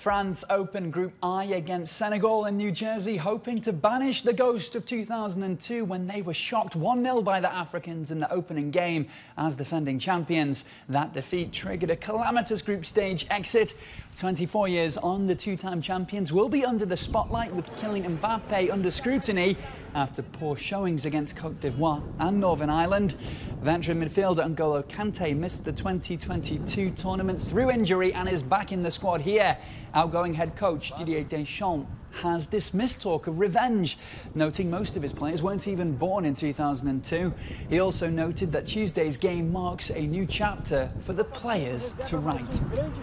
France open Group I against Senegal in New Jersey, hoping to banish the ghost of 2002 when they were shocked 1-0 by the Africans in the opening game as defending champions. That defeat triggered a calamitous group stage exit. 24 years on, the two-time champions will be under the spotlight with Kylian Mbappe under scrutiny after poor showings against Côte d'Ivoire and Northern Ireland. Veteran midfielder N'Golo Kante missed the 2022 tournament through injury and is back in the squad here. Outgoing head coach Didier Deschamps has dismissed talk of revenge, noting most of his players weren't even born in 2002. He also noted that Tuesday's game marks a new chapter for the players to write.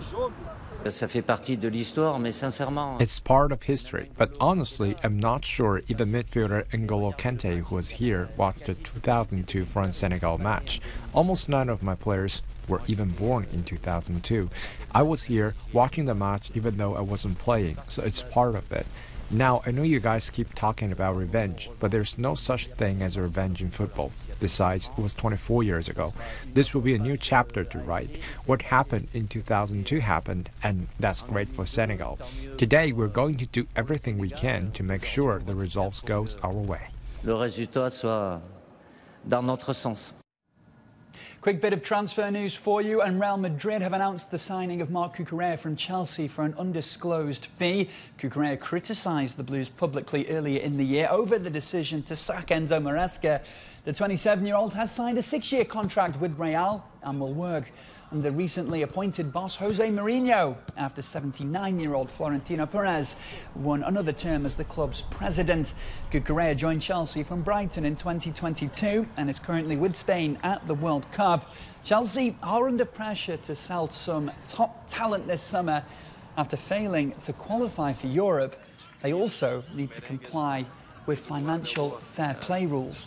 Ça fait partie de l'histoire, mais sincèrement... It's part of history, but honestly, I'm not sure even midfielder N'Golo Kante, who was here, watched the 2002 France-Senegal match. Almost none of my players were even born in 2002. I was here watching the match even though I wasn't playing, so it's part of it. Now, I know you guys keep talking about revenge, but there's no such thing as a revenge in football. Besides, it was 24 years ago. This will be a new chapter to write. What happened in 2002 happened, and that's great for Senegal. Today, we're going to do everything we can to make sure the results goes our way. Le résultat soit dans notre sens. Quick bit of transfer news for you, and Real Madrid have announced the signing of Marc Cucurella from Chelsea for an undisclosed fee. Cucurella criticised the Blues publicly earlier in the year over the decision to sack Enzo Maresca. The 27-year-old has signed a 6-year contract with Real and will work under recently appointed boss Jose Mourinho after 79-year-old Florentino Perez won another term as the club's president. Cucurella joined Chelsea from Brighton in 2022 and is currently with Spain at the World Cup. Chelsea are under pressure to sell some top talent this summer after failing to qualify for Europe. They also need to comply with financial fair play rules.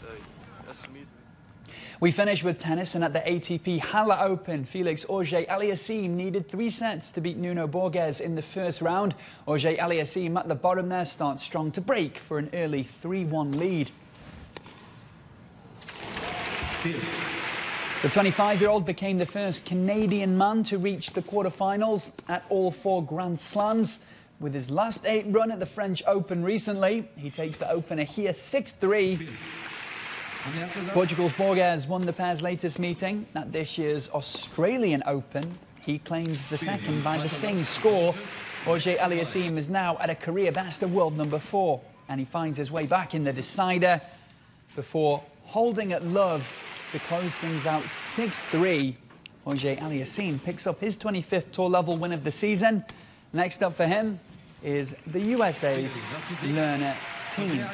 We finish with tennis, and at the ATP Halle Open, Felix Auger-Aliassime needed 3 sets to beat Nuno Borges in the first round. Auger-Aliassime at the bottom there starts strong to break for an early 3-1 lead. The 25-year-old became the first Canadian man to reach the quarterfinals at all 4 Grand Slams. With his last 8 run at the French Open recently, he takes the opener here 6-3. Portugal's Borges won the pair's latest meeting at this year's Australian Open. He claims the second by the same score. Auger-Aliassime is now at a career best of world number 4, and he finds his way back in the decider before holding at love to close things out 6-3. Auger-Aliassime picks up his 25th tour level win of the season. Next up for him is the USA's Lerner team.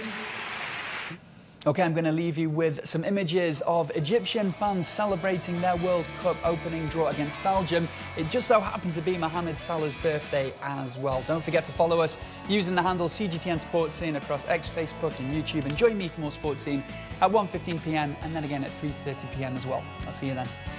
OK, I'm going to leave you with some images of Egyptian fans celebrating their World Cup opening draw against Belgium. It just so happened to be Mohamed Salah's birthday as well. Don't forget to follow us using the handle CGTN Sports Scene across X, Facebook and YouTube. And join me for more Sports Scene at 1:15 p.m. and then again at 3:30 p.m. as well. I'll see you then.